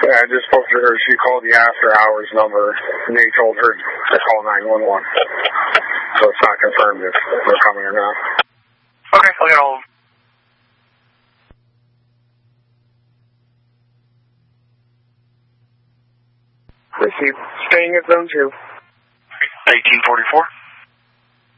Yeah, I just spoke to her. She called the after hours number, and they told her to call 911. So it's not confirmed if they're coming or not. Okay, I'll get all of them. Received. Staying at zone 2. 1844.